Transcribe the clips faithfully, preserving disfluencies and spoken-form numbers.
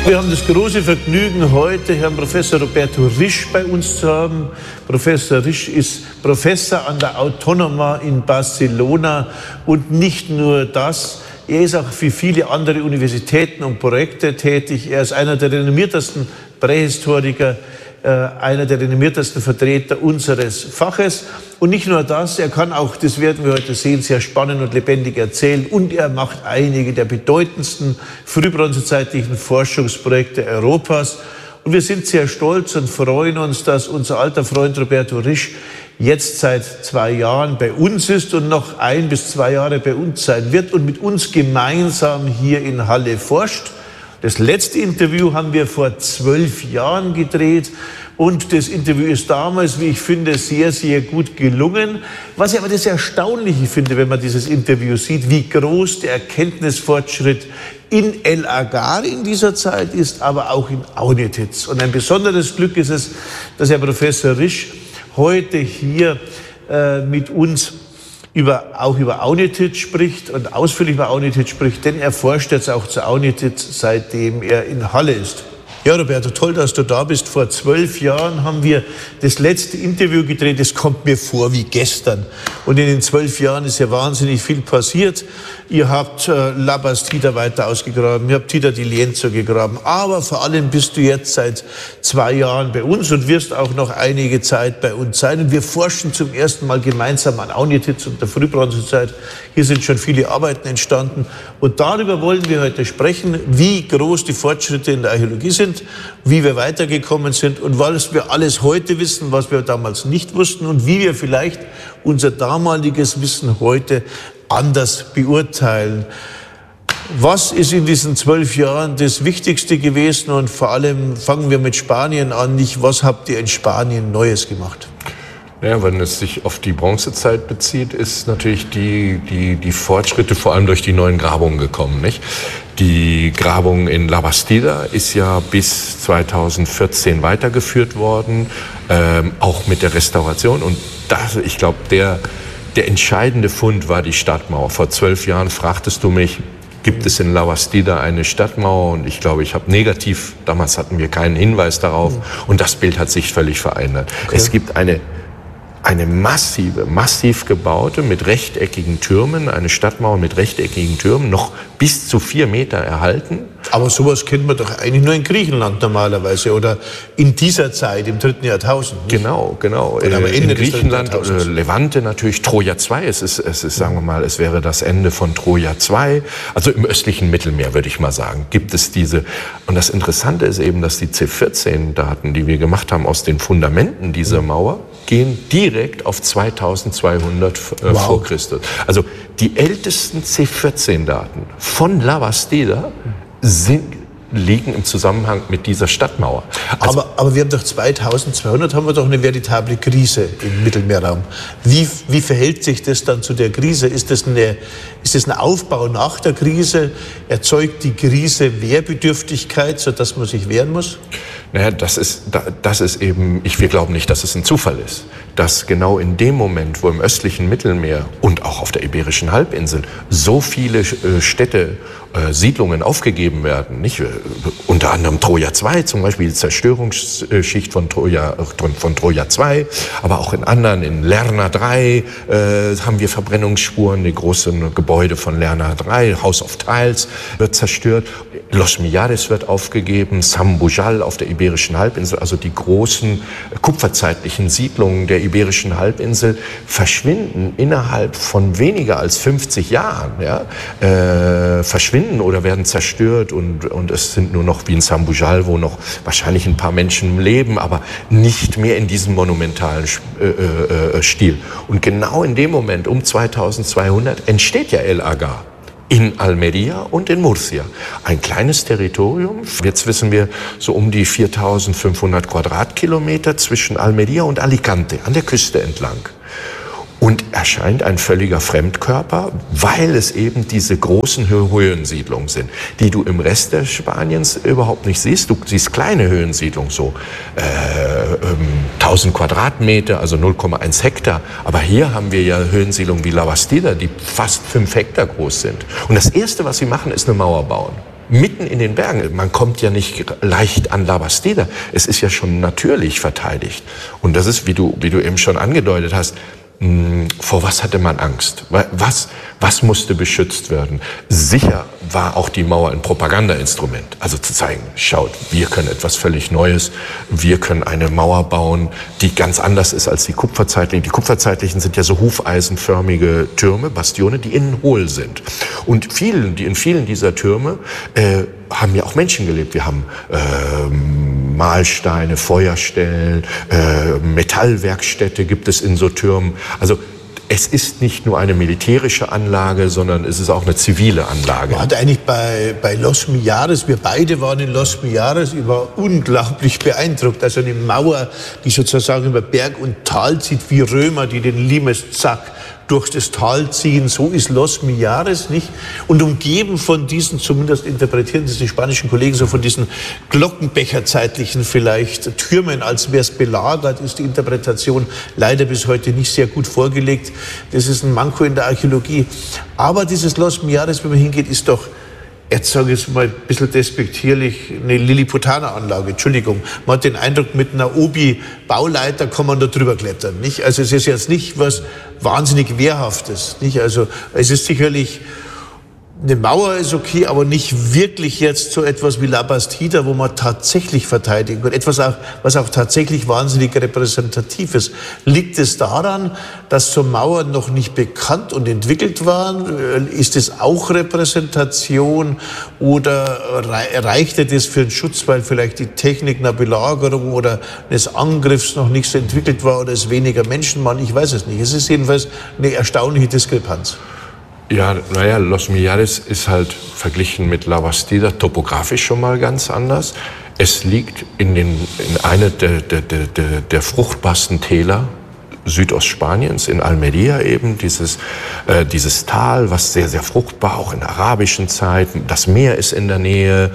Wir haben das große Vergnügen, heute Herrn Professor Roberto Risch bei uns zu haben. Professor Risch ist Professor an der Autónoma in Barcelona und nicht nur das, er ist auch für viele andere Universitäten und Projekte tätig. Er ist einer der renommiertesten Prähistoriker, äh, einer der renommiertesten Vertreter unseres Faches. Und nicht nur das, er kann auch, das werden wir heute sehen, sehr spannend und lebendig erzählen. Und er macht einige der bedeutendsten frühbronzezeitlichen Forschungsprojekte Europas. Und wir sind sehr stolz und freuen uns, dass unser alter Freund Roberto Risch jetzt seit zwei Jahren bei uns ist und noch ein bis zwei Jahre bei uns sein wird und mit uns gemeinsam hier in Halle forscht. Das letzte Interview haben wir vor zwölf Jahren gedreht. Und das Interview ist damals, wie ich finde, sehr, sehr gut gelungen. Was ich aber das Erstaunliche finde, wenn man dieses Interview sieht, wie groß der Erkenntnisfortschritt in El Agar in dieser Zeit ist, aber auch in Aunititz. Und ein besonderes Glück ist es, dass Herr Professor Risch heute hier äh, mit uns über, auch über Aunititz spricht und ausführlich über Aunititz spricht, denn er forscht jetzt auch zu Aunititz, seitdem er in Halle ist. Ja, Roberto, toll, dass du da bist. Vor zwölf Jahren haben wir das letzte Interview gedreht. Das kommt mir vor wie gestern. Und in den zwölf Jahren ist ja wahnsinnig viel passiert. Ihr habt äh, La Bastida weiter ausgegraben, ihr habt Tita di Lienzo gegraben. Aber vor allem bist du jetzt seit zwei Jahren bei uns und wirst auch noch einige Zeit bei uns sein. Und wir forschen zum ersten Mal gemeinsam an Aunititz und der Frühbronzezeit. Hier sind schon viele Arbeiten entstanden. Und darüber wollen wir heute sprechen, wie groß die Fortschritte in der Archäologie sind, wie wir weitergekommen sind und was wir alles heute wissen, was wir damals nicht wussten und wie wir vielleicht unser damaliges Wissen heute anders beurteilen. Was ist in diesen zwölf Jahren das Wichtigste gewesen und vor allem fangen wir mit Spanien an, nicht was habt ihr in Spanien Neues gemacht? Ja, wenn es sich auf die Bronzezeit bezieht, ist natürlich die, die, die Fortschritte vor allem durch die neuen Grabungen gekommen, nicht? Die Grabung in La Bastida ist ja bis zweitausendvierzehn weitergeführt worden, ähm, auch mit der Restauration. Und das, ich glaube, der, der entscheidende Fund war die Stadtmauer. Vor zwölf Jahren fragtest du mich, gibt es in La Bastida eine Stadtmauer? Und ich glaube, ich habe negativ, damals hatten wir keinen Hinweis darauf. Und das Bild hat sich völlig verändert. Okay. Es gibt eine Eine massive, massiv gebaute, mit rechteckigen Türmen, eine Stadtmauer mit rechteckigen Türmen, noch bis zu vier Meter erhalten. Aber sowas kennt man doch eigentlich nur in Griechenland normalerweise oder in dieser Zeit, im dritten Jahrtausend. Nicht? Genau, genau. Äh, in Griechenland, äh, Levante natürlich, Troja zwei, es ist, es ist, sagen wir mal, es wäre das Ende von Troja zwei. Also im östlichen Mittelmeer, würde ich mal sagen, gibt es diese. Und das Interessante ist eben, dass die C vierzehn Daten, die wir gemacht haben aus den Fundamenten dieser Mauer, gehen direkt auf zweitausendzweihundert äh, wow. vor Christus. Also die ältesten C vierzehn Daten von La Bastida sind, liegen im Zusammenhang mit dieser Stadtmauer. Also aber, aber wir haben doch zweitausendzweihundert, haben wir doch eine veritable Krise im Mittelmeerraum. Wie, wie verhält sich das dann zu der Krise? Ist das, eine, ist das ein Aufbau nach der Krise? Erzeugt die Krise Wehrbedürftigkeit, sodass man sich wehren muss? Naja, das ist, das ist eben, ich, wir glauben nicht, dass es ein Zufall ist, dass genau in dem Moment, wo im östlichen Mittelmeer und auch auf der Iberischen Halbinsel so viele äh, Städte, äh, Siedlungen aufgegeben werden, nicht? Äh, unter anderem Troja zwei, zum Beispiel die Zerstörungsschicht von Troja, äh, von Troja zwei, aber auch in anderen, in Lerna drei äh, haben wir Verbrennungsspuren, die großen Gebäude von Lerna drei, House of Tiles wird zerstört, Los Millares wird aufgegeben, Sambujal auf der Iberischen Halbinsel, also die großen kupferzeitlichen Siedlungen der Iberischen Halbinsel verschwinden innerhalb von weniger als fünfzig Jahren, ja, äh, verschwinden oder werden zerstört und, und es sind nur noch wie in Sambujal, wo noch wahrscheinlich ein paar Menschen leben, aber nicht mehr in diesem monumentalen äh, äh, Stil. Und genau in dem Moment um zweitausendzweihundert entsteht ja El Agar. In Almeria und in Murcia. Ein kleines Territorium. Jetzt wissen wir so um die viertausendfünfhundert Quadratkilometer zwischen Almeria und Alicante, an der Küste entlang. Und erscheint ein völliger Fremdkörper, weil es eben diese großen Höhensiedlungen sind, die du im Rest des Spaniens überhaupt nicht siehst. Du siehst kleine Höhensiedlungen, so äh, ähm, tausend Quadratmeter, also null Komma eins Hektar. Aber hier haben wir ja Höhensiedlungen wie La Bastida, die fast fünf Hektar groß sind. Und das Erste, was sie machen, ist eine Mauer bauen. mitten in den Bergen. Man kommt ja nicht leicht an Labastida. Es ist ja schon natürlich verteidigt. Und das ist, wie du, wie du eben schon angedeutet hast, mh, vor was hatte man Angst? Was, was musste beschützt werden? Sicher war auch die Mauer ein Propagandainstrument. Also zu zeigen, schaut, wir können etwas völlig Neues. Wir können eine Mauer bauen, die ganz anders ist als die kupferzeitlichen. Die kupferzeitlichen sind ja so hufeisenförmige Türme, Bastione, die innen hohl sind. Und vielen, die in vielen dieser Türme äh, haben ja auch Menschen gelebt. Wir haben äh, Mahlsteine, Feuerstellen, äh, Metallwerkstätte gibt es in so Türmen. Also es ist nicht nur eine militärische Anlage, sondern es ist auch eine zivile Anlage. Man hat eigentlich bei, bei Los Millares, wir beide waren in Los Millares, ich war unglaublich beeindruckt. Also eine Mauer, die sozusagen über Berg und Tal zieht, wie Römer, die den Limes Zack durch das Tal ziehen. So ist Los Millares, nicht? Und umgeben von diesen, zumindest interpretieren das die spanischen Kollegen, so von diesen Glockenbecherzeitlichen vielleicht Türmen, als wäre es belagert, ist die Interpretation leider bis heute nicht sehr gut vorgelegt. Das ist ein Manko in der Archäologie. Aber dieses Los Millares, wenn man hingeht, ist doch, jetzt sage ich es mal ein bisschen despektierlich, eine Lilliputaner-Anlage, Entschuldigung. Man hat den Eindruck, mit einer Obi-Bauleiter kann man da drüber klettern, nicht? Also es ist jetzt nicht was wahnsinnig Wehrhaftes, nicht? Also es ist sicherlich, eine Mauer ist okay, aber nicht wirklich jetzt so etwas wie Labastida, wo man tatsächlich verteidigen kann. Etwas, auch, was auch tatsächlich wahnsinnig repräsentativ ist. Liegt es daran, dass so Mauern noch nicht bekannt und entwickelt waren? Ist es auch Repräsentation oder reichte das für den Schutz, weil vielleicht die Technik einer Belagerung oder eines Angriffs noch nicht so entwickelt war oder es weniger Menschen waren? Ich weiß es nicht. Es ist jedenfalls eine erstaunliche Diskrepanz. Ja, naja, Los Millares ist halt verglichen mit Labastida topografisch schon mal ganz anders. Es liegt in, den, in einer der, der, der, der fruchtbarsten Täler Südostspaniens, in Almería eben, dieses, äh, dieses Tal, was sehr, sehr fruchtbar, auch in arabischen Zeiten. Das Meer ist in der Nähe.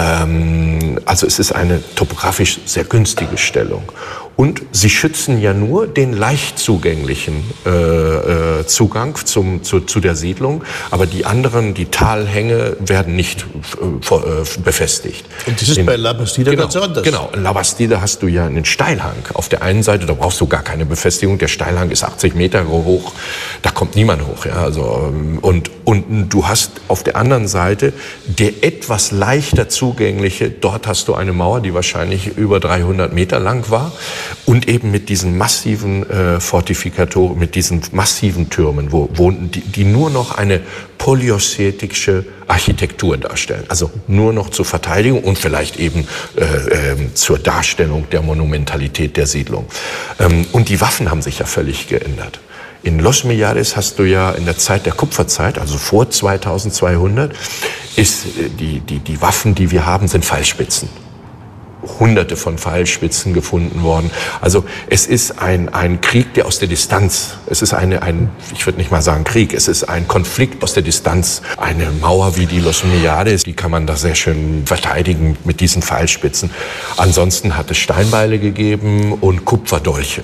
Ähm, also es ist eine topografisch sehr günstige Stellung. Und sie schützen ja nur den leicht zugänglichen äh, äh, Zugang zum, zu, zu der Siedlung, aber die anderen, die Talhänge, werden nicht äh, befestigt. Und das ist in, bei Labastida genau, ganz anders. Genau, in Labastida hast du ja einen Steilhang. Auf der einen Seite, da brauchst du gar keine Befestigung, der Steilhang ist achtzig Meter hoch, da kommt niemand hoch. Ja, also, und, und du hast auf der anderen Seite der etwas leichter zugängliche, dort hast du eine Mauer, die wahrscheinlich über dreihundert Meter lang war. Und eben mit diesen massiven äh, Fortifikatoren, mit diesen massiven Türmen, wo, wo die, die nur noch eine polyoszetische Architektur darstellen. Also nur noch zur Verteidigung und vielleicht eben äh, äh, zur Darstellung der Monumentalität der Siedlung. Ähm, und die Waffen haben sich ja völlig geändert. In Los Millares hast du ja in der Zeit der Kupferzeit, also vor zweitausendzweihundert, ist die, die, die Waffen, die wir haben, sind Pfeilspitzen. Hunderte von Pfeilspitzen gefunden worden. Also es ist ein, ein Krieg, der aus der Distanz, es ist eine, ein, ich würde nicht mal sagen Krieg, es ist ein Konflikt aus der Distanz. Eine Mauer wie die Los Millares, die kann man da sehr schön verteidigen mit diesen Pfeilspitzen. Ansonsten hat es Steinbeile gegeben und Kupferdolche.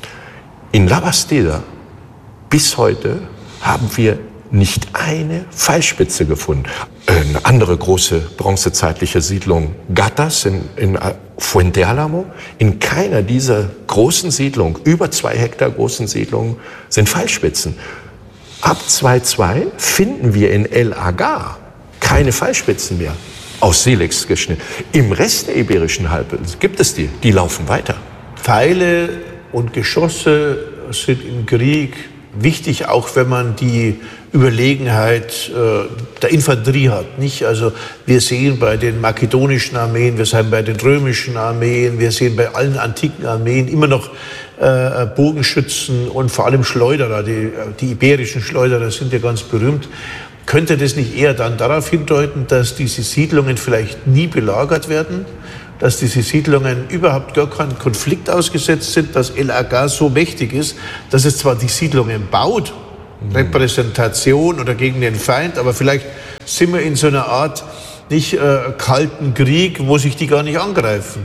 In Labastida bis heute haben wir nicht eine Pfeilspitze gefunden. Eine andere große bronzezeitliche Siedlung, Gatas in, in Fuente Álamo. In keiner dieser großen Siedlungen, über zwei Hektar großen Siedlungen, sind Pfeilspitzen. Ab zweitausendzwei finden wir in El Agar keine Pfeilspitzen mehr, aus Silex geschnitten. Im Rest der Iberischen Halbinsel gibt es die, die laufen weiter. Pfeile und Geschosse sind im Krieg wichtig, auch wenn man die Überlegenheit äh, der Infanterie hat, nicht? Also wir sehen bei den makedonischen Armeen, wir sehen bei den römischen Armeen, wir sehen bei allen antiken Armeen immer noch äh, Bogenschützen und vor allem Schleuderer. Die, die iberischen Schleuderer sind ja ganz berühmt. Könnte das nicht eher dann darauf hindeuten, dass diese Siedlungen vielleicht nie belagert werden? Dass diese Siedlungen überhaupt gar keinen Konflikt ausgesetzt sind, dass El Agar so mächtig ist, dass es zwar die Siedlungen baut, Repräsentation oder gegen den Feind, aber vielleicht sind wir in so einer Art nicht äh, kalten Krieg, wo sich die gar nicht angreifen.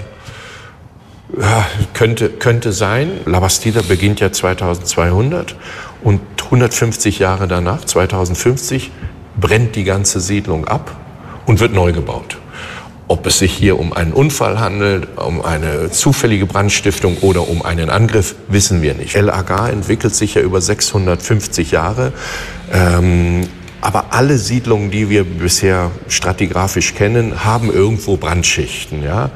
Ja, könnte, könnte sein. Labastida beginnt ja zweitausendzweihundert und hundertfünfzig Jahre danach, zweitausendfünfzig, brennt die ganze Siedlung ab. und wird neu gebaut. Ob es sich hier um einen Unfall handelt, um eine zufällige Brandstiftung oder um einen Angriff, wissen wir nicht. El Agha entwickelt sich ja über sechshundertfünfzig Jahre. Ähm, aber alle Siedlungen, die wir bisher stratigraphisch kennen, haben irgendwo Brandschichten. Ja?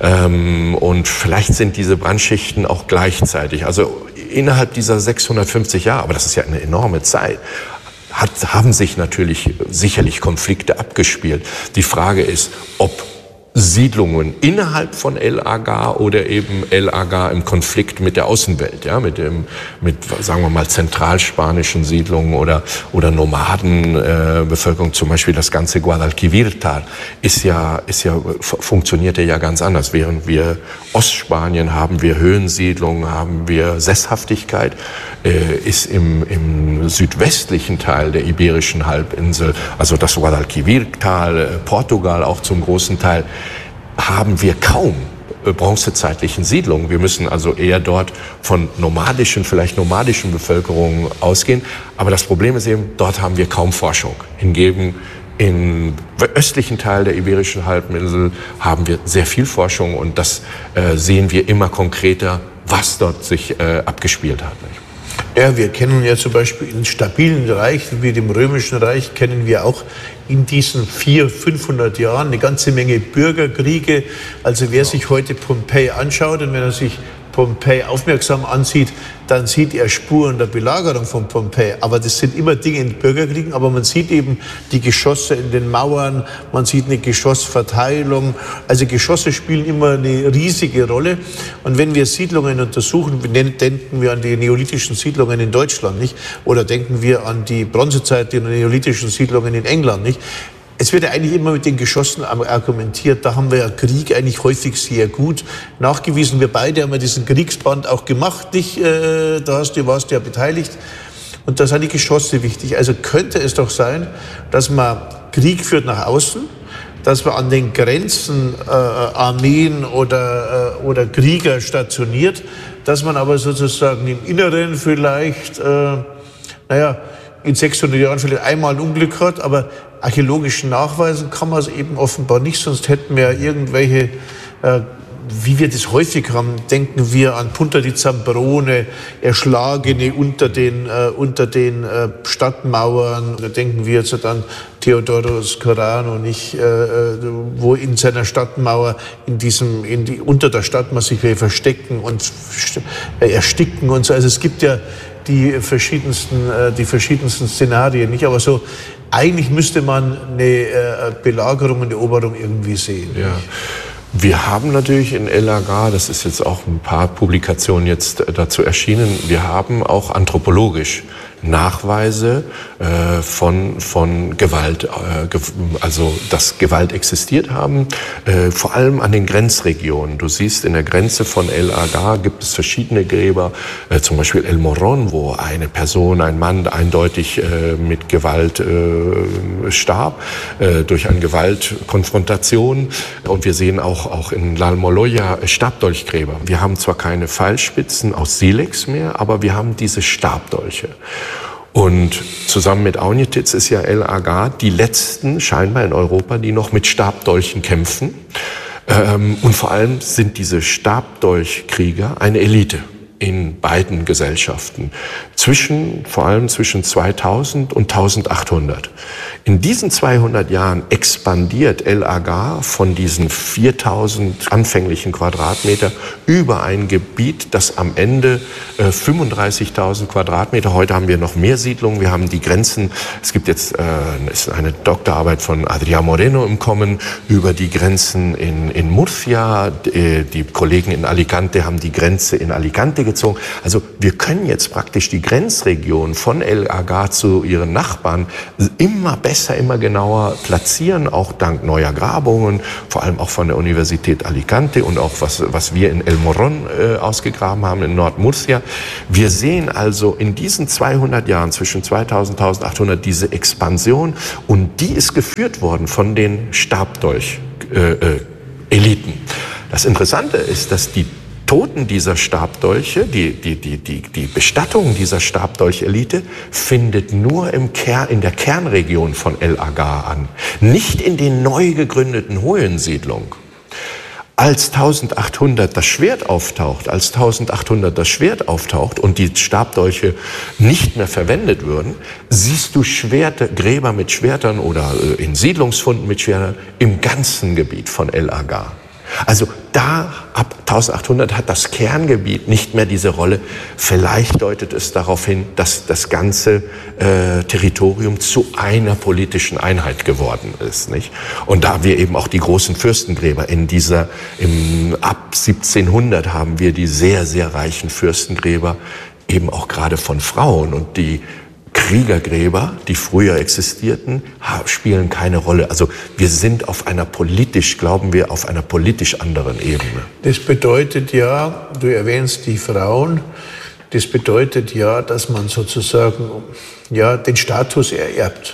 Ähm, und vielleicht sind diese Brandschichten auch gleichzeitig. Also innerhalb dieser sechshundertfünfzig Jahre, aber das ist ja eine enorme Zeit, hat, haben sich natürlich sicherlich Konflikte abgespielt. Die Frage ist, ob Siedlungen innerhalb von El Agha oder eben El Agha im Konflikt mit der Außenwelt, ja, mit dem, mit, sagen wir mal, zentralspanischen Siedlungen oder, oder Nomadenbevölkerung, äh, zum Beispiel das ganze Guadalquivir-Tal, ist ja, ist ja, funktionierte ja ganz anders. Während wir Ostspanien haben, wir Höhensiedlungen, haben wir Sesshaftigkeit, äh, ist im, im südwestlichen Teil der Iberischen Halbinsel, also das Guadalquivir-Tal, äh, Portugal auch zum großen Teil, haben wir kaum bronzezeitlichen Siedlungen. Wir müssen also eher dort von nomadischen, vielleicht nomadischen Bevölkerungen ausgehen. Aber das Problem ist eben, dort haben wir kaum Forschung. Hingegen im östlichen Teil der Iberischen Halbinsel haben wir sehr viel Forschung und das äh, sehen wir immer konkreter, was dort sich äh, abgespielt hat. Nicht? Ja, wir kennen ja zum Beispiel in stabilen Reichen wie dem Römischen Reich, kennen wir auch in diesen vierhundert, fünfhundert Jahren eine ganze Menge Bürgerkriege. Also wer sich heute Pompeji anschaut und wenn er sich Pompeji aufmerksam ansieht, dann sieht er Spuren der Belagerung von Pompeji. Aber das sind immer Dinge in Bürgerkriegen, aber man sieht eben die Geschosse in den Mauern, man sieht eine Geschossverteilung. Also Geschosse spielen immer eine riesige Rolle. Und wenn wir Siedlungen untersuchen, denken wir an die neolithischen Siedlungen in Deutschland, nicht? Oder denken wir an die Bronzezeit, die neolithischen Siedlungen in England, nicht? Es wird ja eigentlich immer mit den Geschossen argumentiert. Da haben wir ja Krieg eigentlich häufig sehr gut nachgewiesen. Wir beide haben ja diesen Kriegsband auch gemacht. Nicht? Äh, da hast du, warst du ja beteiligt. Und da sind die Geschosse wichtig. Also könnte es doch sein, dass man Krieg führt nach außen, dass man an den Grenzen äh, Armeen oder, äh, oder Krieger stationiert, dass man aber sozusagen im Inneren vielleicht, äh, naja, in sechshundert Jahren vielleicht einmal ein Unglück hat, aber archäologischen Nachweisen kann man es eben offenbar nicht, sonst hätten wir irgendwelche, äh, wie wir das häufig haben, denken wir an Punta di Zambrone, Erschlagene unter den, äh, unter den äh, Stadtmauern, da denken wir jetzt an Theodoros Corano, nicht, äh, wo in seiner Stadtmauer, in diesem, in die, unter der Stadtmauer sich verstecken und äh, ersticken und so, also es gibt ja die verschiedensten, die verschiedensten Szenarien, nicht? Aber so, eigentlich müsste man eine Belagerung und Eroberung irgendwie sehen. Ja. Wir haben natürlich in El Agha, das ist jetzt auch ein paar Publikationen jetzt dazu erschienen, wir haben auch anthropologisch Nachweise äh, von, von Gewalt, äh, ge also dass Gewalt existiert haben, äh, vor allem an den Grenzregionen. Du siehst, in der Grenze von El Agha gibt es verschiedene Gräber, äh, zum Beispiel El Morron, wo eine Person, ein Mann eindeutig äh, mit Gewalt äh, starb, äh, durch eine Gewaltkonfrontation. Und wir sehen auch, auch in L'Almoloya Stabdolchgräber. Wir haben zwar keine Pfeilspitzen aus Silex mehr, aber wir haben diese Stabdolche. Und zusammen mit Aunjetitz ist ja El Agha die letzten, scheinbar in Europa, die noch mit Stabdolchen kämpfen. Ähm, und vor allem sind diese Stabdolchkrieger eine Elite in beiden Gesellschaften. Zwischen, vor allem zwischen zweitausend und eintausendachthundert. In diesen zweihundert Jahren expandiert El Agha von diesen viertausend anfänglichen Quadratmeter über ein Gebiet, das am Ende äh, fünfunddreißigtausend Quadratmeter, heute haben wir noch mehr Siedlungen, wir haben die Grenzen, es gibt jetzt äh, ist eine Doktorarbeit von Adrià Moreno im Kommen über die Grenzen in, in Murcia, die, die Kollegen in Alicante haben die Grenze in Alicante gezogen. Also wir können jetzt praktisch die Grenzregion von El Agha zu ihren Nachbarn immer besser, immer genauer platzieren, auch dank neuer Grabungen, vor allem auch von der Universität Alicante und auch was, was wir in El Morron äh, ausgegraben haben in Nordmurcia. Wir sehen also in diesen zweihundert Jahren zwischen zweitausend und eintausendachthundert diese Expansion und die ist geführt worden von den Stabdolch-Eliten. Äh, äh, Das Interessante ist, dass die Toten dieser Stabdolche, die, die, die, die, die Bestattung dieser Stabdolchelite findet nur im Ker- in der Kernregion von El Agar an, nicht in den neu gegründeten Höhlensiedlungen. Als eintausendachthundert das Schwert auftaucht, als eintausendachthundert das Schwert auftaucht und die Stabdolche nicht mehr verwendet würden, siehst du Schwerte, Gräber mit Schwertern oder äh, in Siedlungsfunden mit Schwertern im ganzen Gebiet von El Agar. Also da ab eintausendachthundert hat das Kerngebiet nicht mehr diese Rolle. Vielleicht deutet es darauf hin, dass das ganze äh, Territorium zu einer politischen Einheit geworden ist, nicht? Und da wir eben auch die großen Fürstengräber in dieser, im, ab siebzehnhundert haben wir die sehr, sehr reichen Fürstengräber, eben auch gerade von Frauen, und die Kriegergräber, die früher existierten, spielen keine Rolle. Also wir sind auf einer politisch, glauben wir, auf einer politisch anderen Ebene. Das bedeutet ja, du erwähnst die Frauen, das bedeutet ja, dass man sozusagen ja, den Status ererbt.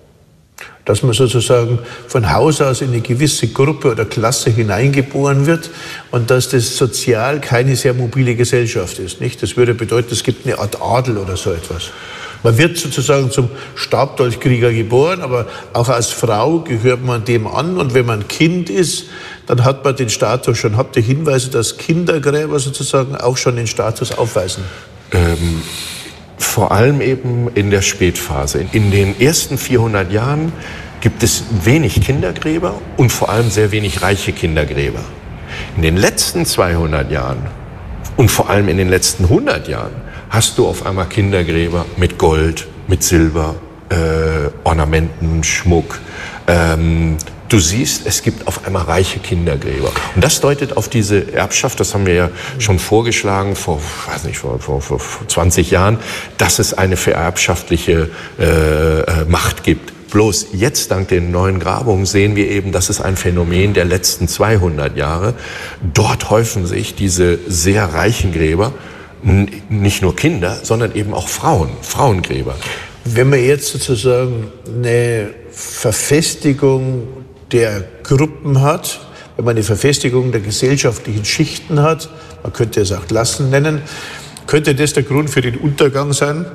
Dass man sozusagen von Haus aus in eine gewisse Gruppe oder Klasse hineingeboren wird und dass das sozial keine sehr mobile Gesellschaft ist, nicht? Das würde bedeuten, es gibt eine Art Adel oder so etwas. Man wird sozusagen zum Stabdolchkrieger geboren, aber auch als Frau gehört man dem an. Und wenn man Kind ist, dann hat man den Status schon. Habt ihr Hinweise, dass Kindergräber sozusagen auch schon den Status aufweisen? Ähm, vor allem eben in der Spätphase. In den ersten vierhundert Jahren gibt es wenig Kindergräber und vor allem sehr wenig reiche Kindergräber. In den letzten zweihundert Jahren und vor allem in den letzten hundert Jahren hast du auf einmal Kindergräber mit Gold, mit Silber, äh, Ornamenten, Schmuck. Ähm, du siehst, es gibt auf einmal reiche Kindergräber. Und das deutet auf diese Erbschaft, das haben wir ja schon vorgeschlagen, vor, weiß nicht, vor, vor, vor zwanzig Jahren, dass es eine vererbschaftliche äh, Macht gibt. Bloß jetzt, dank den neuen Grabungen, sehen wir eben, das ist ein Phänomen der letzten zweihundert Jahre. Dort häufen sich diese sehr reichen Gräber, nicht nur Kinder, sondern eben auch Frauen, Frauengräber. Wenn man jetzt sozusagen eine Verfestigung der Gruppen hat, wenn man eine Verfestigung der gesellschaftlichen Schichten hat, man könnte es auch Klassen nennen, könnte das der Grund für den Untergang sein,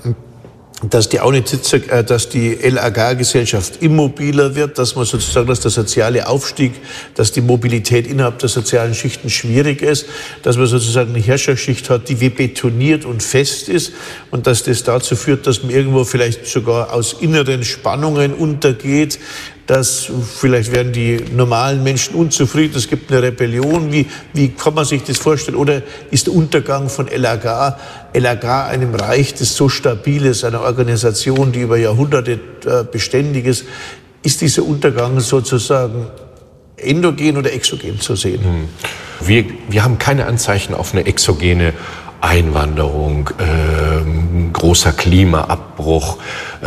dass die, äh, dass die El Agar-Gesellschaft immobiler wird, dass man sozusagen, dass der soziale Aufstieg, dass die Mobilität innerhalb der sozialen Schichten schwierig ist, dass man sozusagen eine Herrscherschicht hat, die wie betoniert und fest ist und dass das dazu führt, dass man irgendwo vielleicht sogar aus inneren Spannungen untergeht, dass vielleicht werden die normalen Menschen unzufrieden, es gibt eine Rebellion. Wie, wie kann man sich das vorstellen? Oder ist der Untergang von El Agar, El Agar einem Reich, das so stabil ist, einer Organisation, die über Jahrhunderte äh, beständig ist, ist dieser Untergang sozusagen endogen oder exogen zu sehen? Wir, wir haben keine Anzeichen auf eine exogene Einwanderung, ähm, großer Klimaabbruch.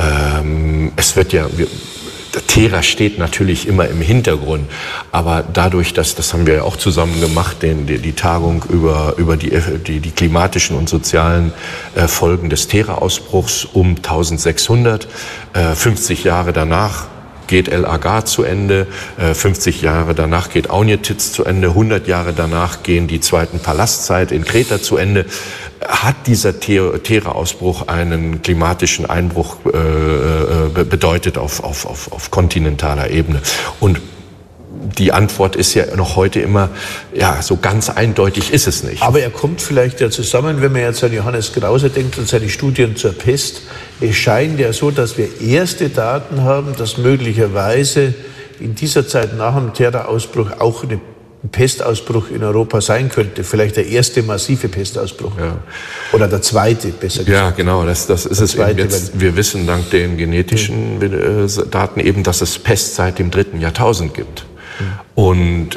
Ähm, es wird ja... Wir, Thera steht natürlich immer im Hintergrund, aber dadurch, dass, das haben wir ja auch zusammen gemacht, den, die, die Tagung über, über die, die, die klimatischen und sozialen äh, Folgen des Thera-Ausbruchs um eintausendsechshundert, äh, fünfzig Jahre danach geht El Agar zu Ende, äh, fünfzig Jahre danach geht Aunjetitz zu Ende, hundert Jahre danach gehen die zweiten Palastzeit in Kreta zu Ende. Hat dieser Thera-Ausbruch einen klimatischen Einbruch äh, bedeutet auf, auf, auf, auf kontinentaler Ebene? Und die Antwort ist ja noch heute immer, ja, so ganz eindeutig ist es nicht. Aber er kommt vielleicht ja zusammen, wenn man jetzt an Johannes Krause denkt und seine Studien zur Pest. Es scheint ja so, dass wir erste Daten haben, dass möglicherweise in dieser Zeit nach dem Thera-Ausbruch auch eine ein Pestausbruch in Europa sein könnte. Vielleicht der erste massive Pestausbruch. Ja. Oder der zweite, besser gesagt. Ja, genau, das, das ist es eben jetzt. Wir wissen dank den genetischen hm. Daten eben, dass es Pest seit dem dritten Jahrtausend gibt. Hm. Und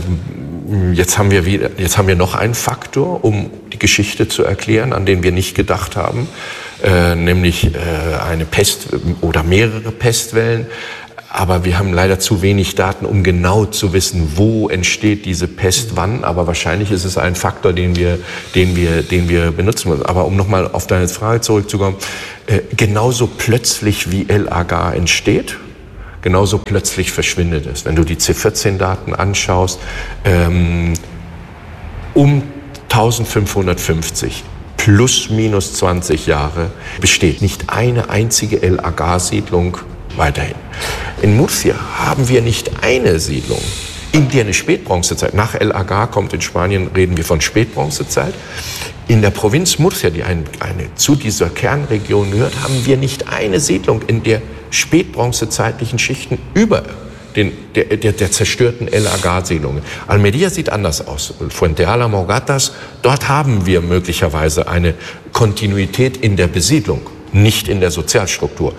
äh, jetzt haben wir wieder, jetzt haben wir noch einen Faktor, um die Geschichte zu erklären, an den wir nicht gedacht haben, äh, nämlich äh, eine Pest oder mehrere Pestwellen. Aber wir haben leider zu wenig Daten, um genau zu wissen, wo entsteht diese Pest, wann. Aber wahrscheinlich ist es ein Faktor, den wir, den wir, den wir benutzen müssen. Aber um nochmal auf deine Frage zurückzukommen, äh, genauso plötzlich wie El Agar entsteht, genauso plötzlich verschwindet es. Wenn du die C vierzehn Daten anschaust, ähm, um eintausendfünfhundertfünfzig plus minus zwanzig Jahre besteht nicht eine einzige El Agar-Siedlung weiterhin. In Murcia haben wir nicht eine Siedlung, in der eine Spätbronzezeit, nach El Agar kommt in Spanien, reden wir von Spätbronzezeit. In der Provinz Murcia, die ein, eine, zu dieser Kernregion gehört, haben wir nicht eine Siedlung, in der spätbronzezeitlichen Schichten über den, der, der, der zerstörten El Agar-Siedlungen. Almería sieht anders aus. Fuente Álamo, Gatas, dort haben wir möglicherweise eine Kontinuität in der Besiedlung, nicht in der Sozialstruktur.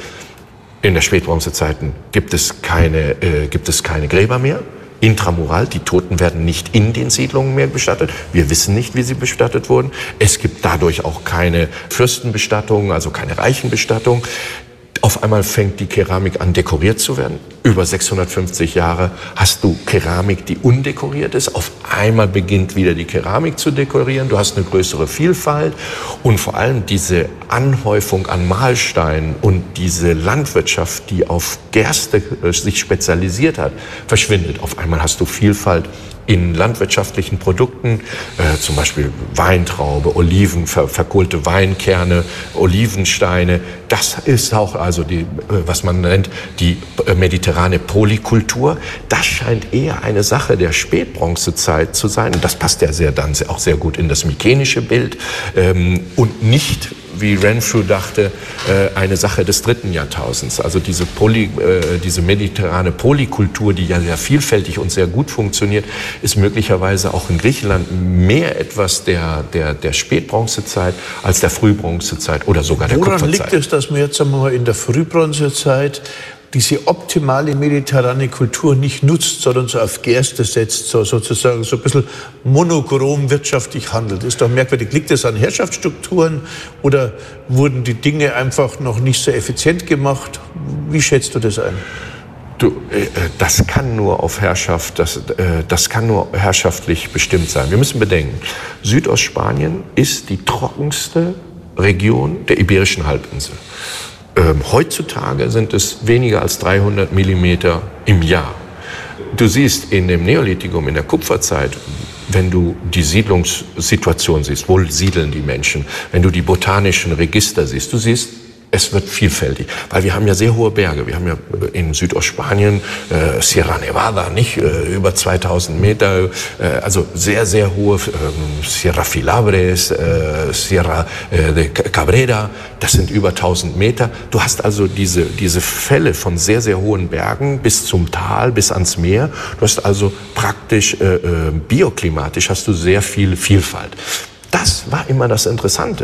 In der Spätbronzezeiten gibt es keine, äh, gibt es keine Gräber mehr. Intramural, die Toten werden nicht in den Siedlungen mehr bestattet. Wir wissen nicht, wie sie bestattet wurden. Es gibt dadurch auch keine Fürstenbestattungen, also keine Reichenbestattung. Auf einmal fängt die Keramik an, dekoriert zu werden. Über sechshundertfünfzig Jahre hast du Keramik, die undekoriert ist. Auf einmal beginnt wieder die Keramik zu dekorieren. Du hast eine größere Vielfalt. Und vor allem diese Anhäufung an Mahlsteinen und diese Landwirtschaft, die auf Gerste sich spezialisiert hat, verschwindet. Auf einmal hast du Vielfalt in landwirtschaftlichen Produkten, äh, zum Beispiel Weintraube, Oliven, ver verkohlte Weinkerne, Olivensteine. Das ist auch also die, äh, was man nennt, die äh, mediterrane Polykultur. Das scheint eher eine Sache der Spätbronzezeit zu sein. Und das passt ja sehr dann auch sehr gut in das mykenische Bild ähm, und nicht, wie Renfrew dachte, eine Sache des dritten Jahrtausends. Also diese, Poly, diese mediterrane Polykultur, die ja sehr vielfältig und sehr gut funktioniert, ist möglicherweise auch in Griechenland mehr etwas der, der, der Spätbronzezeit als der Frühbronzezeit oder sogar der Woran Kupferzeit. Woran liegt es, dass wir jetzt einmal in der Frühbronzezeit diese optimale mediterrane Kultur nicht nutzt, sondern so auf Gerste setzt, so sozusagen so ein bisschen monochrom wirtschaftlich handelt? Ist doch merkwürdig. Liegt das an Herrschaftsstrukturen oder wurden die Dinge einfach noch nicht so effizient gemacht? Wie schätzt du das ein? Du, äh, das kann nur auf Herrschaft, das, äh, das kann nur herrschaftlich bestimmt sein. Wir müssen bedenken, Südostspanien ist die trockenste Region der Iberischen Halbinsel. Ähm, heutzutage sind es weniger als dreihundert Millimeter im Jahr. Du siehst in dem Neolithikum, in der Kupferzeit, wenn du die Siedlungssituation siehst, wo siedeln die Menschen, wenn du die botanischen Register siehst, du siehst, es wird vielfältig, weil wir haben ja sehr hohe Berge. Wir haben ja in Südostspanien äh, Sierra Nevada, nicht äh, über zweitausend Meter, äh, also sehr, sehr hohe äh, Sierra Filabres, äh, Sierra äh, de Cabrera, das sind über tausend Meter. Du hast also diese, diese Fälle von sehr, sehr hohen Bergen bis zum Tal, bis ans Meer. Du hast also praktisch äh, äh, bioklimatisch hast du sehr viel Vielfalt. Das war immer das Interessante.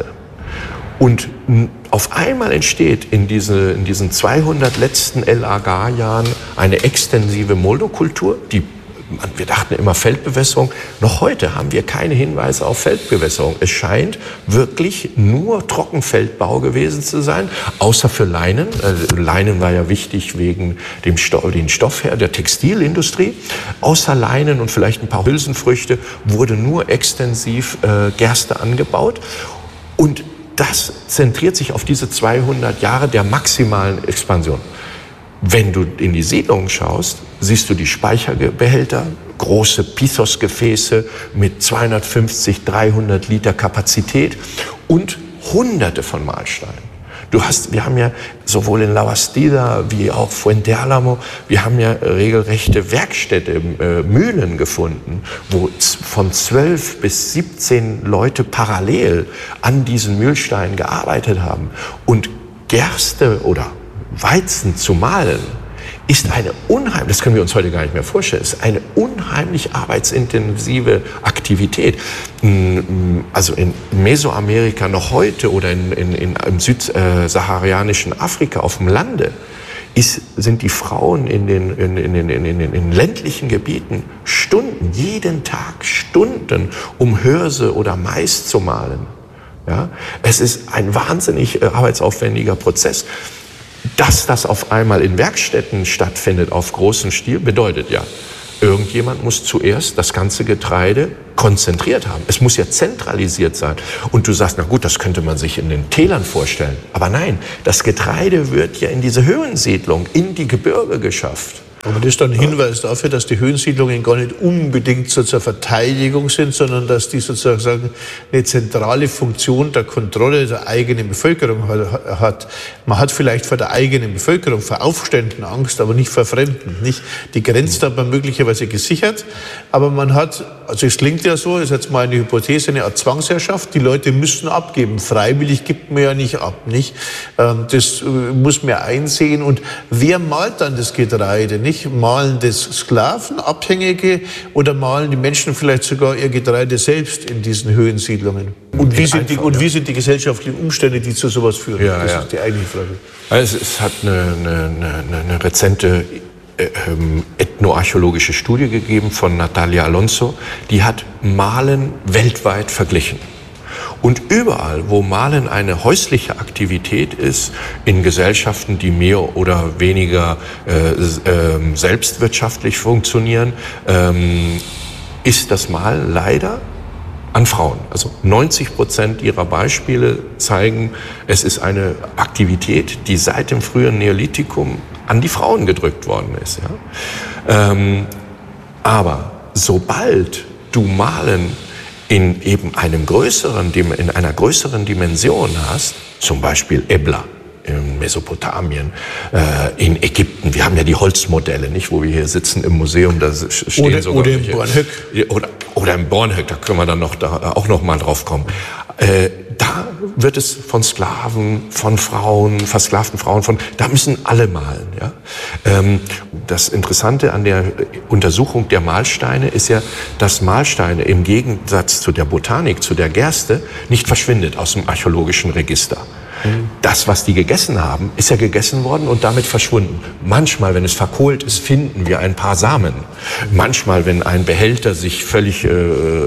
Und auf einmal entsteht in, diese, in diesen zweihundert letzten El Agar-Jahren eine extensive Monokultur, die, wir dachten immer Feldbewässerung, noch heute haben wir keine Hinweise auf Feldbewässerung. Es scheint wirklich nur Trockenfeldbau gewesen zu sein, außer für Leinen. Äh, Leinen war ja wichtig wegen dem Stoff, den Stoff her, der Textilindustrie. Außer Leinen und vielleicht ein paar Hülsenfrüchte wurde nur extensiv äh, Gerste angebaut. Und das zentriert sich auf diese zweihundert Jahre der maximalen Expansion. Wenn du in die Siedlungen schaust, siehst du die Speicherbehälter, große Pithos-Gefäße mit zweihundertfünfzig, dreihundert Liter Kapazität und Hunderte von Mahlsteinen. Du hast, wir haben ja sowohl in La Bastida wie auch Fuente Álamo, wir haben ja regelrechte Werkstätte, äh, Mühlen gefunden, wo von zwölf bis siebzehn Leute parallel an diesen Mühlsteinen gearbeitet haben. Und Gerste oder Weizen zu mahlen, ist eine unheimlich, das können wir uns heute gar nicht mehr vorstellen, ist eine unheimlich arbeitsintensive Aktivität. Also in Mesoamerika noch heute oder in, in, in, im südsaharianischen Afrika auf dem Lande ist, sind die Frauen in den, in, in, in, in, in, in ländlichen Gebieten Stunden, jeden Tag Stunden, um Hirse oder Mais zu mahlen. Ja? Es ist ein wahnsinnig arbeitsaufwendiger Prozess. Dass das auf einmal in Werkstätten stattfindet, auf großem Stil, bedeutet ja, irgendjemand muss zuerst das ganze Getreide konzentriert haben. Es muss ja zentralisiert sein. Und du sagst, na gut, das könnte man sich in den Tälern vorstellen. Aber nein, das Getreide wird ja in diese Höhensiedlung, in die Gebirge geschafft. Aber das ist dann ein Hinweis dafür, dass die Höhensiedlungen gar nicht unbedingt so zur Verteidigung sind, sondern dass die sozusagen eine zentrale Funktion der Kontrolle der eigenen Bevölkerung hat. Man hat vielleicht vor der eigenen Bevölkerung, vor Aufständen Angst, aber nicht vor Fremden. Nicht? Die Grenzen hat man möglicherweise gesichert, aber man hat, also es klingt ja so, ist jetzt mal eine Hypothese, eine Art Zwangsherrschaft, die Leute müssen abgeben. Freiwillig gibt man ja nicht ab. Nicht? Das muss man einsehen. Und wer malt dann das Getreide? Nicht? Malen das Sklaven, Abhängige, oder malen die Menschen vielleicht sogar ihr Getreide selbst in diesen Höhensiedlungen? Und wie sind die, und wie sind die gesellschaftlichen Umstände, die zu sowas führen? Ja, das ja. ist die eigentliche Frage. Also es hat eine, eine, eine, eine rezente ähm, ethnoarchäologische Studie gegeben von Natalia Alonso. Die hat Malen weltweit verglichen. Und überall, wo Malen eine häusliche Aktivität ist, in Gesellschaften, die mehr oder weniger äh, äh, selbstwirtschaftlich funktionieren, ähm, ist das Malen leider an Frauen. Also neunzig Prozent ihrer Beispiele zeigen, es ist eine Aktivität, die seit dem frühen Neolithikum an die Frauen gedrückt worden ist. Ja? Ähm, aber sobald du Malen in eben einem größeren, in einer größeren Dimension hast, zum Beispiel Ebla in Mesopotamien, äh, in Ägypten. Wir haben ja die Holzmodelle, nicht, wo wir hier sitzen im Museum, da stehen oder, sogar oder im Bornhöck. Oder, oder im Bornhöck, da können wir dann noch da, auch noch mal drauf kommen. Äh, da wird es von Sklaven, von Frauen, versklavten Frauen, von, da müssen alle malen. Ja? Ähm, das Interessante an der Untersuchung der Mahlsteine ist ja, dass Mahlsteine im Gegensatz zu der Botanik, zu der Gerste, nicht verschwindet aus dem archäologischen Register. Das, was die gegessen haben, ist ja gegessen worden und damit verschwunden. Manchmal, wenn es verkohlt ist, finden wir ein paar Samen. Manchmal, wenn ein Behälter sich völlig äh,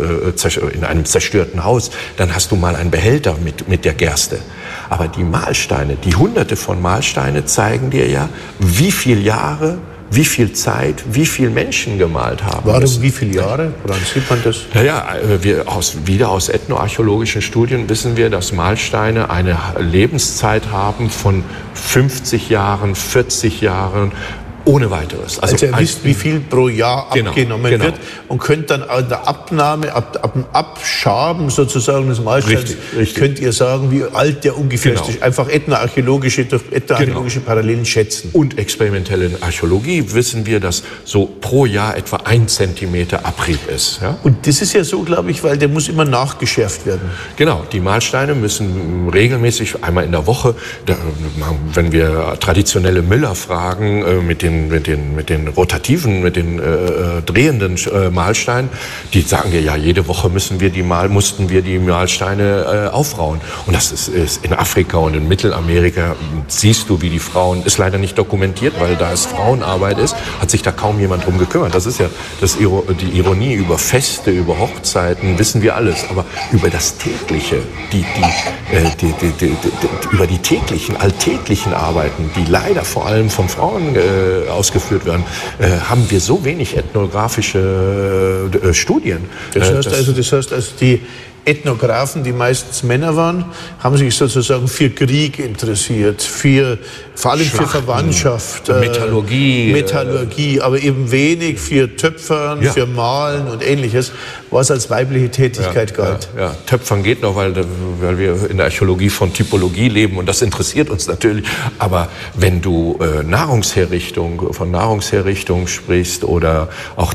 in einem zerstörten Haus, dann hast du mal einen Behälter mit, mit der Gerste. Aber die Mahlsteine, die Hunderte von Mahlsteine zeigen dir ja, wie viele Jahre, wie viel Zeit, wie viele Menschen gemalt haben. Warum das, wie viele Jahre? Woran sieht man das? Naja, wir aus, wieder aus ethnoarchäologischen Studien wissen wir, dass Mahlsteine eine Lebenszeit haben von fünfzig Jahren, vierzig Jahren, ohne weiteres. Also, also ihr wisst, wie viel pro Jahr genau, abgenommen genau. wird und könnt dann an der Abnahme, ab, ab dem Abschaben sozusagen des Mahlsteins, richtig, richtig. könnt ihr sagen, wie alt der ungefähr genau. ist. Einfach ethnoarchäologische, durch ethnoarchäologische genau. Parallelen schätzen. Und experimentelle Archäologie wissen wir, dass so pro Jahr etwa ein Zentimeter Abrieb ist. Ja? Und das ist ja so, glaube ich, weil der muss immer nachgeschärft werden. Genau, die Mahlsteine müssen regelmäßig, einmal in der Woche, da, wenn wir traditionelle Müller fragen, mit den mit den, mit den rotativen, mit den äh, drehenden äh, Mahlsteinen, die sagen dir ja, jede Woche müssen wir die Mal, mussten wir die Mahlsteine äh, aufrauen. Und das ist, ist in Afrika und in Mittelamerika, siehst du, wie die Frauen, ist leider nicht dokumentiert, weil da es Frauenarbeit ist, hat sich da kaum jemand drum gekümmert. Das ist ja das, die Ironie, über Feste, über Hochzeiten, wissen wir alles. Aber über das Tägliche, die, die, äh, die, die, die, die, über die täglichen, alltäglichen Arbeiten, die leider vor allem von Frauen äh, ausgeführt werden, äh, haben wir so wenig ethnografische äh, Studien. Das heißt, also, das heißt also, die Ethnographen, die meistens Männer waren, haben sich sozusagen für Krieg interessiert, für, vor allem Schlachten, für Verwandtschaft, äh, Metallurgie, Metallurgie, aber eben wenig für Töpfern, ja. für Malen und Ähnliches, was als weibliche Tätigkeit ja, galt. Ja, ja. Töpfern geht noch, weil, weil wir in der Archäologie von Typologie leben und das interessiert uns natürlich. Aber wenn du äh, Nahrungsherrichtung, von Nahrungsherrichtung sprichst oder auch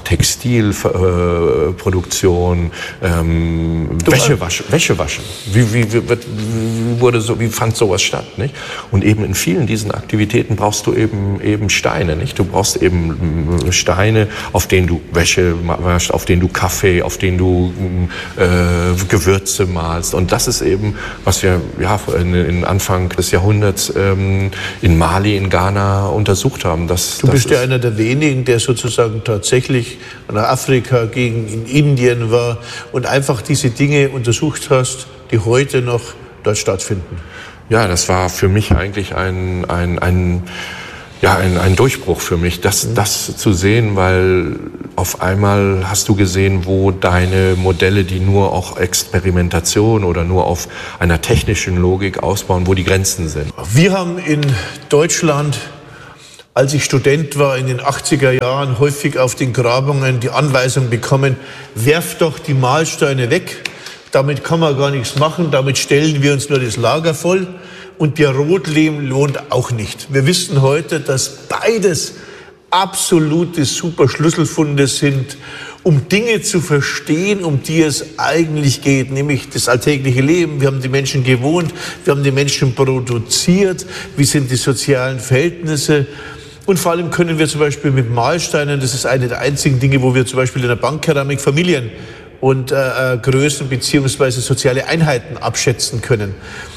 Textilproduktion, äh, ähm, Wäsche waschen, Wäsche waschen. Wie, wie, wie, wie, wurde so, wie fand sowas statt? Nicht? Und eben in vielen diesen Aktivitäten brauchst du eben, eben Steine. Nicht? Du brauchst eben Steine, auf denen du Wäsche waschst, auf denen du Kaffee, auf denen du äh, Gewürze malst. Und das ist eben, was wir ja, in, in Anfang des Jahrhunderts ähm, in Mali, in Ghana untersucht haben. Das, du das bist ja einer der wenigen, der sozusagen tatsächlich nach Afrika, gegen in Indien war und einfach diese Dinge untersucht hast, die heute noch dort stattfinden. Ja, das war für mich eigentlich ein, ein, ein, ja, ein, ein Durchbruch für mich, das, das zu sehen, weil auf einmal hast du gesehen, wo deine Modelle, die nur auch Experimentation oder nur auf einer technischen Logik ausbauen, wo die Grenzen sind. Wir haben in Deutschland als ich Student war in den achtziger Jahren, häufig auf den Grabungen die Anweisung bekommen, werft doch die Mahlsteine weg, damit kann man gar nichts machen, damit stellen wir uns nur das Lager voll. Und der Rotlehm lohnt auch nicht. Wir wissen heute, dass beides absolute super Schlüsselfunde sind, um Dinge zu verstehen, um die es eigentlich geht, nämlich das alltägliche Leben. Wir haben die Menschen gewohnt, wir haben die Menschen produziert, wie sind die sozialen Verhältnisse. Und vor allem können wir zum Beispiel mit Mahlsteinen, das ist eine der einzigen Dinge, wo wir zum Beispiel in der Bankkeramik Familien und äh, Größen beziehungsweise soziale Einheiten abschätzen können.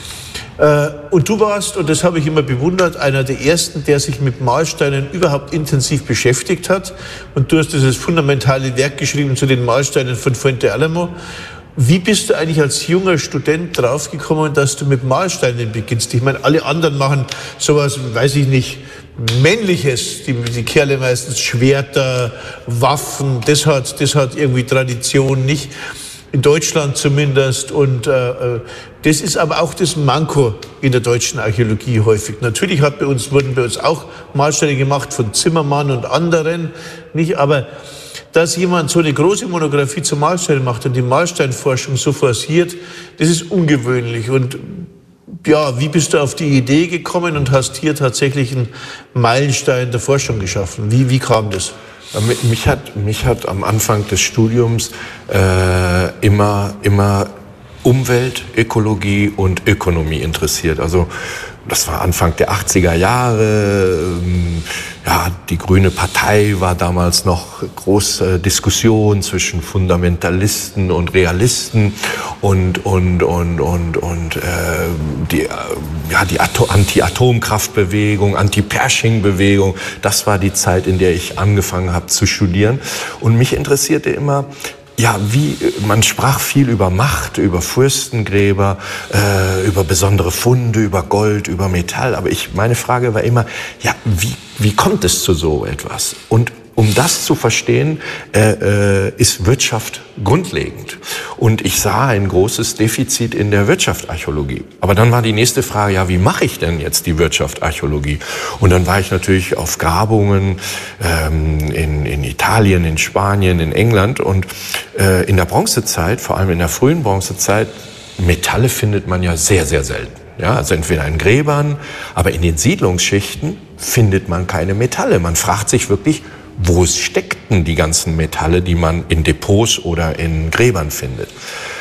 Äh, und du warst, und das habe ich immer bewundert, einer der Ersten, der sich mit Mahlsteinen überhaupt intensiv beschäftigt hat. Und du hast dieses fundamentale Werk geschrieben zu den Mahlsteinen von Fuente Alamo. Wie bist du eigentlich als junger Student draufgekommen, dass du mit Mahlsteinen beginnst? Ich meine, alle anderen machen sowas, weiß ich nicht, Männliches. Die, die Kerle meistens Schwerter, Waffen, das hat, das hat irgendwie Tradition nicht. In Deutschland zumindest. Und äh, das ist aber auch das Manko in der deutschen Archäologie häufig. Natürlich hat bei uns, wurden bei uns auch Mahlsteine gemacht von Zimmermann und anderen, nicht? Aber dass jemand so eine große Monographie zum Mahlstein macht und die Mahlsteinforschung so forciert, das ist ungewöhnlich. Und ja, wie bist du auf die Idee gekommen und hast hier tatsächlich einen Meilenstein der Forschung geschaffen? Wie, wie kam das? Mich hat, mich hat am Anfang des Studiums äh, immer, immer Umwelt, Ökologie und Ökonomie interessiert. Also das war Anfang der achtziger Jahre. Ja, die Grüne Partei war damals noch große Diskussion zwischen Fundamentalisten und Realisten und und und und und äh, die ja die Anti-Atomkraftbewegung, Anti-Pershing-Bewegung. Das war die Zeit, in der ich angefangen habe zu studieren. Und mich interessierte immer, ja, wie, man sprach viel über Macht, über Fürstengräber, äh, über besondere Funde, über Gold, über Metall. Aber ich, meine Frage war immer, ja, wie, wie kommt es zu so etwas? Und um das zu verstehen, äh, äh, ist Wirtschaft grundlegend. Und ich sah ein großes Defizit in der Wirtschaftsarchäologie. Aber dann war die nächste Frage, ja, wie mache ich denn jetzt die Wirtschaftsarchäologie? Und dann war ich natürlich auf Grabungen ähm, in, in Italien, in Spanien, in England. Und äh, in der Bronzezeit, vor allem in der frühen Bronzezeit, Metalle findet man ja sehr, sehr selten. Ja, also entweder in Gräbern, aber in den Siedlungsschichten findet man keine Metalle. Man fragt sich wirklich, wo steckten die ganzen Metalle, die man in Depots oder in Gräbern findet.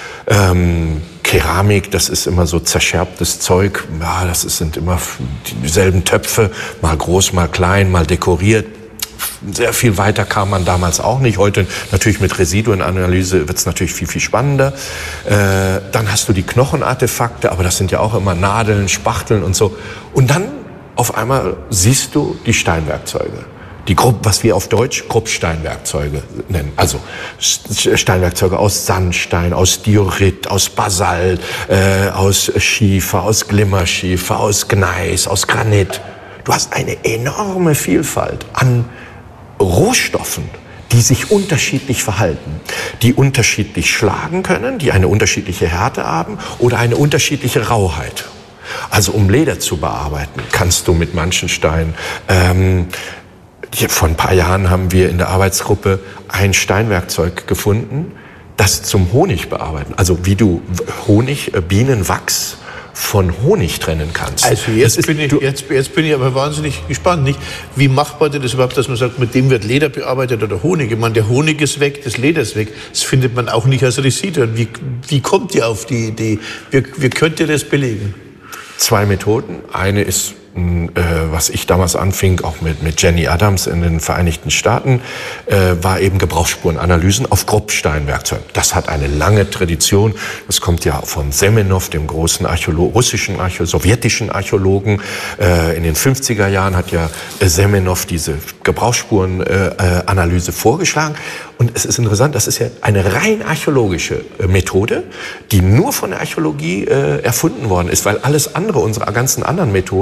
Ähm, Keramik, das ist immer so zerscherbtes Zeug. Ja, das ist, sind immer dieselben Töpfe, mal groß, mal klein, mal dekoriert. Sehr viel weiter kam man damals auch nicht. Heute natürlich mit Residuenanalyse wird es natürlich viel, viel spannender. Äh, dann hast du die Knochenartefakte, aber das sind ja auch immer Nadeln, Spachteln und so. Und dann auf einmal siehst du die Steinwerkzeuge. Die Gruppe, was wir auf Deutsch Kruppsteinwerkzeuge nennen. Also Steinwerkzeuge aus Sandstein, aus Diorit, aus Basalt, äh, aus Schiefer, aus Glimmerschiefer, aus Gneis, aus Granit. Du hast eine enorme Vielfalt an Rohstoffen, die sich unterschiedlich verhalten, die unterschiedlich schlagen können, die eine unterschiedliche Härte haben oder eine unterschiedliche Rauheit. Also um Leder zu bearbeiten, kannst du mit manchen Steinen ähm, vor ein paar Jahren haben wir in der Arbeitsgruppe ein Steinwerkzeug gefunden, das zum Honig bearbeiten. Also wie du Honig, Bienenwachs von Honig trennen kannst. Also jetzt, bin ich, jetzt, jetzt bin ich aber wahnsinnig gespannt, nicht? Wie machbar denn das überhaupt, dass man sagt, mit dem wird Leder bearbeitet oder Honig? Ich meine, der Honig ist weg, das Leder ist weg. Das findet man auch nicht als Residuen. Wie, wie kommt ihr auf die Idee? Wie, wie könnt ihr das belegen? Zwei Methoden. Eine ist, äh, was ich damals anfing, auch mit, mit Jenny Adams in den Vereinigten Staaten, äh, war eben Gebrauchsspurenanalysen auf Kruppsteinwerkzeugen. Das hat eine lange Tradition. Das kommt ja von Semenov, dem großen Archäolo- russischen, Archä- sowjetischen Archäologen. Äh, in den fünfziger Jahren hat ja Semenov diese Gebrauchsspurenanalyse äh, vorgeschlagen. Und es ist interessant, das ist ja eine rein archäologische Methode, die nur von der Archäologie äh, erfunden worden ist, weil alles andere, unsere ganzen anderen Methoden oder fast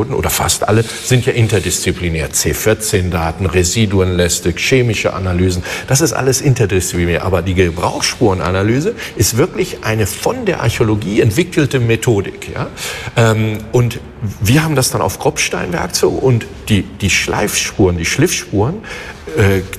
fast alle, sind ja interdisziplinär. C vierzehn Daten, Residuenlästig, chemische Analysen, das ist alles interdisziplinär. Aber die Gebrauchsspurenanalyse ist wirklich eine von der Archäologie entwickelte Methodik. Ja? Ähm, und wir haben das dann auf Kropfsteinwerkzeug und die, die Schleifspuren, die Schliffspuren, äh,